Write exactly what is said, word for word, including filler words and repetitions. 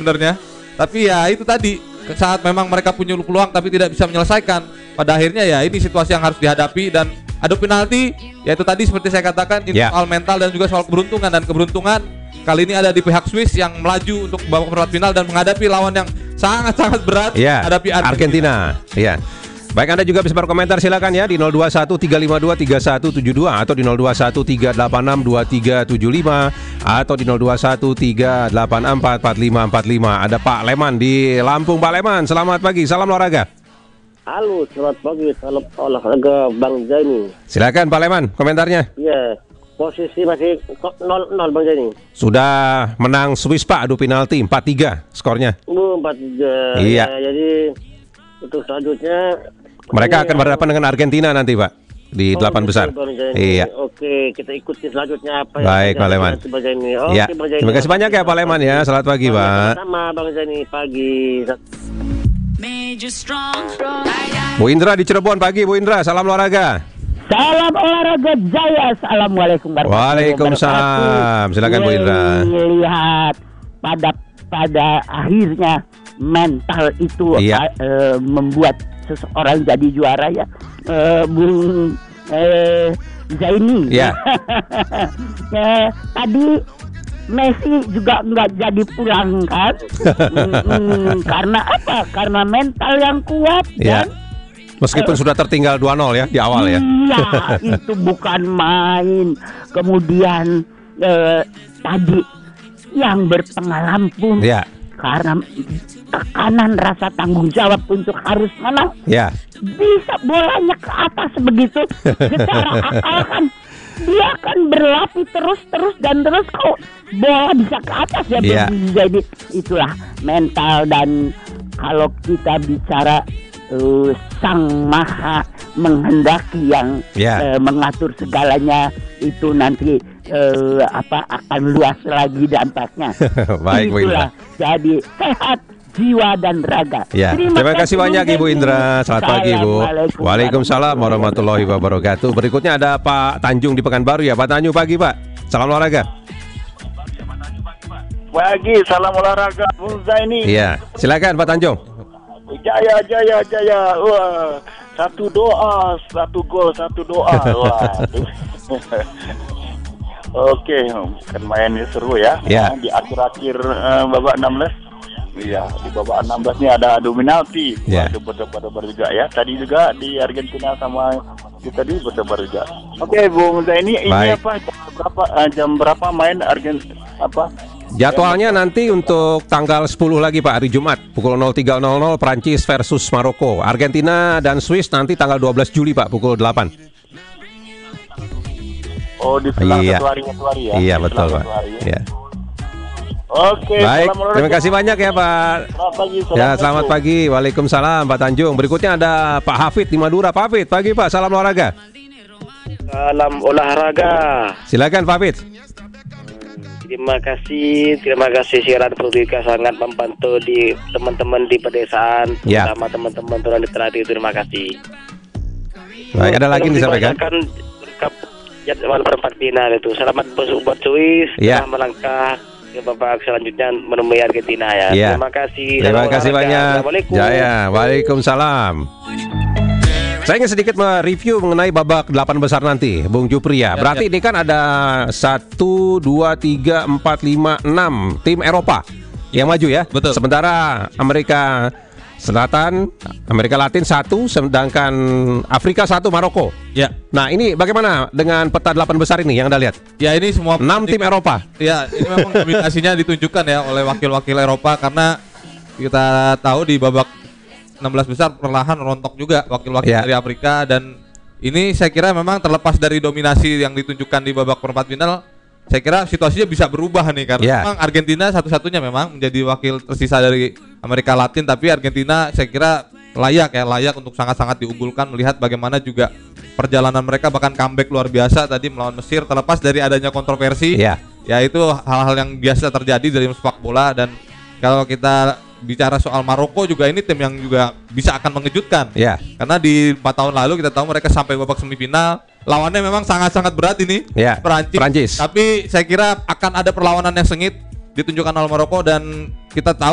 sebenarnya. Tapi ya itu tadi, saat memang mereka punya peluang tapi tidak bisa menyelesaikan, pada akhirnya ya ini situasi yang harus dihadapi dan adu penalti. Ya itu tadi seperti saya katakan, ini yeah. soal mental dan juga soal keberuntungan, dan keberuntungan kali ini ada di pihak Swiss yang melaju untuk babak perempat final dan menghadapi lawan yang sangat-sangat berat, yeah. hadapi Argentina. Iya. Baik, Anda juga bisa berkomentar, silakan ya di nol dua satu tiga lima dua tiga satu tujuh dua atau di nol dua satu tiga delapan enam dua tiga tujuh lima atau di nol dua satu tiga delapan empat empat lima empat lima. Ada Pak Leman di Lampung. Pak Leman, selamat pagi, salam olahraga. Halo, selamat pagi, salam olahraga Bang Zaini. Silakan Pak Leman, komentarnya. Iya, posisi masih nol nol Bang Zaini. Sudah menang Swiss Pak, adu penalti empat tiga skornya. Oh, empat tiga. Iya. Ya, jadi untuk selanjutnya mereka akan berhadapan dengan Argentina nanti Pak di oh, delapan besar. Iya. Oke, kita ikuti selanjutnya apa baik, Pak Leman. Oke, ya. Terima kasih banyak ya Pak Leman ya. Selamat pagi Pak. Sama Bang Zaini, pagi. Bu Indra di Cirebon, pagi Bu Indra, salam olahraga. Salam olahraga jaya. Assalamualaikum warahmatullahi wabarakatuh. Waalaikumsalam. Silakan Bu Indra. Lihat pada pada akhirnya mental itu iya. uh, membuat seseorang jadi juara ya, uh, Bung uh, Zaini. Iya. uh, tadi Messi juga nggak jadi pulang kan? mm, mm, karena apa? Karena mental yang kuat iya. kan? Meskipun uh, sudah tertinggal dua nol ya di awal ya. Iya, itu bukan main. Kemudian uh, tadi yang berpengalaman pun. Iya. Karena tekanan rasa tanggung jawab untuk harus menang, ya. Bisa bolanya ke atas begitu. Secara akal kan dia akan berlatih terus-terus dan terus kok bola bisa ke atas ya. ya. Jadi itulah mental. Dan kalau kita bicara uh, Sang Maha menghendaki yang ya. uh, mengatur segalanya, itu nanti uh, apa akan luas lagi dampaknya. Baik, Bu Indra. Jadi sehat jiwa dan raga. Ya. Terima, Terima kasih banyak Ibu Indra. Selamat pagi Bu. Waalaikumsalam warahmatullahi wabarakatuh. Berikutnya ada Pak Tanjung di Pekanbaru ya. Pak Tanjung, pagi Pak. Salam olahraga. Pagi, salam olahraga Bung Zaini. Iya. Silakan Pak Tanjung. Jaya, jaya, jaya. Wah, satu doa, satu gol, satu doa. Wah. Oke, kan mainnya seru ya. Ya. Di akhir-akhir uh, babak enam belas. Iya, di babak enam belas ini ada adu penalti. Ya. Ada berdebar juga ya. Tadi juga di Argentina sama kita di berdebar juga. Oke, Bung Zaini, ini Baik. apa jam berapa uh, jam berapa main Argentina apa? Jadwalnya nanti untuk tanggal sepuluh lagi Pak, hari Jumat pukul nol tiga nol nol Prancis versus Maroko. Argentina dan Swiss nanti tanggal dua belas Juli Pak, pukul delapan. Oh, di selang iya. satu hari satu hari ya. Iya, di betul Pak. hari, ya. Iya. Oke, baik, terima kasih banyak ya Pak. Selamat pagi. Ya, selamat pagi. Waalaikumsalam Pak Tanjung. Berikutnya ada Pak Hafid di Madura. Pak Hafid, pagi Pak. Salam olahraga. Salam olahraga. Silakan Pak Hafid. Terima kasih, terima kasih siaran Prodika sangat membantu di teman-teman di pedesaan, ya. terutama teman-teman tunanetra. Terima kasih. Baik, ada lagi yang disampaikan? Kan jadwal perempat final itu. Selamat buat Swiss, ya. melangkah ke babak selanjutnya menemui Argentina ya. ya. Terima kasih. Terima kasih banyak. Jaya, waalaikumsalam. Saya ingin sedikit mereview mengenai babak delapan besar nanti, Bung Jupri ya. Berarti ya, ya. Ini kan ada satu, dua, tiga, empat, lima, enam tim Eropa yang maju ya. Betul. Sementara Amerika Selatan, Amerika Latin satu, sedangkan Afrika satu, Maroko. Ya. Nah ini bagaimana dengan peta delapan besar ini yang Anda lihat? Ya ini semua enam tim Eropa. Ya ini memang dominasinya ditunjukkan ya oleh wakil-wakil Eropa, karena kita tahu di babak enam belas besar perlahan rontok juga wakil-wakil ya. dari Afrika, dan ini saya kira memang terlepas dari dominasi yang ditunjukkan di babak perempat final, saya kira situasinya bisa berubah nih, karena ya. memang Argentina satu-satunya memang menjadi wakil tersisa dari Amerika Latin, tapi Argentina saya kira layak ya layak untuk sangat-sangat diunggulkan, melihat bagaimana juga perjalanan mereka, bahkan comeback luar biasa tadi melawan Mesir, terlepas dari adanya kontroversi ya, ya itu hal-hal yang biasa terjadi dari sepak bola. Dan kalau kita bicara soal Maroko juga, ini tim yang juga bisa akan mengejutkan ya, karena di empat tahun lalu kita tahu mereka sampai babak semifinal, lawannya memang sangat-sangat berat ini ya, Perancis. Perancis tapi saya kira akan ada perlawanan yang sengit ditunjukkan oleh Maroko, dan kita tahu